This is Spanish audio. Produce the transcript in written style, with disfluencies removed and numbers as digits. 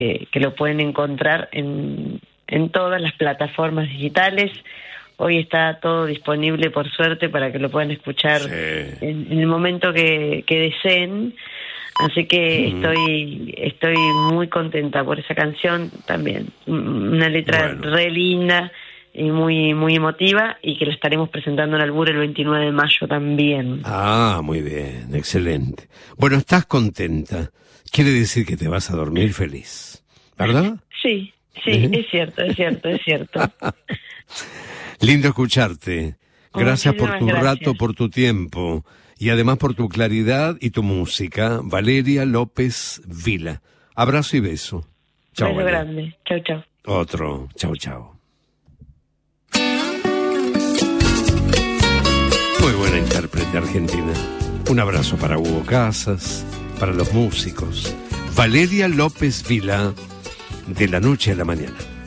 que lo pueden encontrar en todas las plataformas digitales. Hoy está todo disponible, por suerte, para que lo puedan escuchar en el momento que deseen. Así que estoy muy contenta por esa canción también. Una letra re linda y muy muy emotiva, y que la estaremos presentando en Albur el 29 de mayo también. Ah, muy bien, excelente. Bueno, estás contenta. Quiere decir que te vas a dormir feliz, ¿verdad? Sí, es cierto. Lindo escucharte. Gracias por tu rato, por tu tiempo y además por tu claridad y tu música. Valeria López Vila. Abrazo y beso. Chao. Beso grande. Chau. Otro. Chau. Muy buena intérprete argentina. Un abrazo para Hugo Casas, para los músicos. Valeria López Vila, de la noche a la mañana.